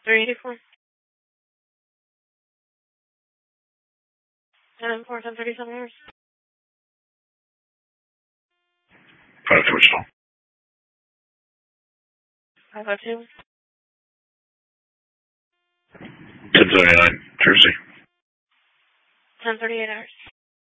384. 10-4, 10:37 hours. Product original. 502. 1079, Jersey. 10:38 hours.